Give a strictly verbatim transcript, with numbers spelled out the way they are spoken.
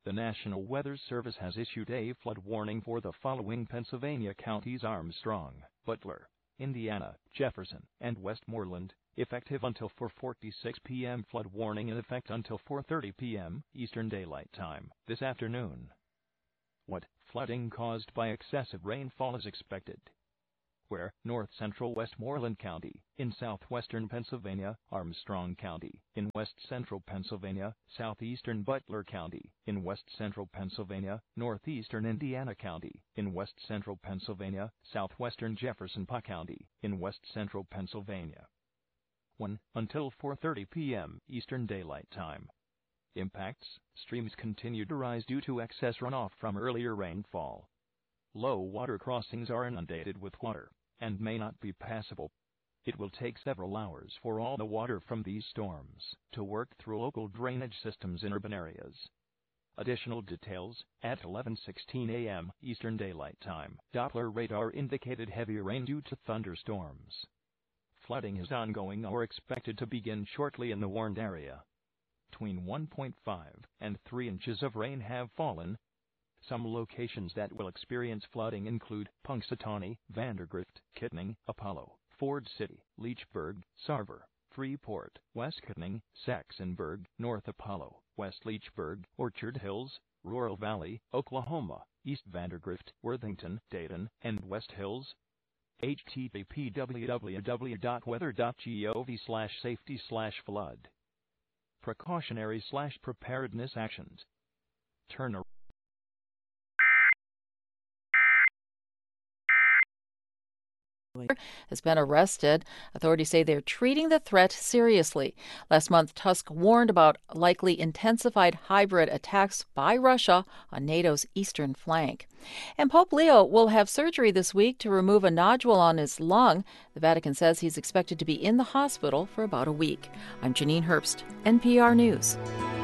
The National Weather Service has issued a flood warning for the following Pennsylvania counties: Armstrong, Butler, Indiana, Jefferson, and Westmoreland, effective until four forty-six p m Flood warning in effect until four thirty p m Eastern Daylight Time this afternoon. What flooding caused by excessive rainfall is expected? Where? North central Westmoreland County, in southwestern Pennsylvania; Armstrong County, in west central Pennsylvania; southeastern Butler County, in west central Pennsylvania; northeastern Indiana County, in west central Pennsylvania; southwestern Jefferson County, in west central Pennsylvania. one. Until four thirty p m Eastern Daylight Time. Impacts: streams continue to rise due to excess runoff from earlier rainfall. Low water crossings are inundated with water and may not be passable. It will take several hours for all the water from these storms to work through local drainage systems in urban areas. Additional details: at eleven sixteen a m Eastern Daylight Time, Doppler radar indicated heavy rain due to thunderstorms. Flooding is ongoing or expected to begin shortly in the warned area. Between one point five and three inches of rain have fallen. Some locations that will experience flooding include Punxsutawney, Vandergrift, Kittanning, Apollo, Ford City, Leechburg, Sarver, Freeport, West Kittanning, Saxonburg, North Apollo, West Leechburg, Orchard Hills, Rural Valley, Oklahoma, East Vandergrift, Worthington, Dayton, and West Hills. H T T P w w w dot weather dot gov slash safety slash flood. Precautionary slash preparedness actions. Turn around. Has been arrested. Authorities say they're treating the threat seriously. Last month, Tusk warned about likely intensified hybrid attacks by Russia on NATO's eastern flank. And Pope Leo will have surgery this week to remove a nodule on his lung. The Vatican says he's expected to be in the hospital for about a week. I'm Janine Herbst, N P R News.